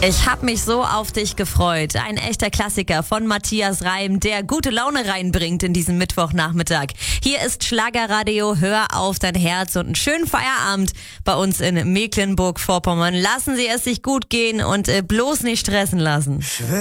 Ich hab mich so auf dich gefreut. Ein echter Klassiker von Matthias Reim, der gute Laune reinbringt in diesen Mittwochnachmittag. Hier ist Schlagerradio, hör auf dein Herz und einen schönen Feierabend bei uns in Mecklenburg-Vorpommern. Lassen Sie es sich gut gehen und bloß nicht stressen lassen.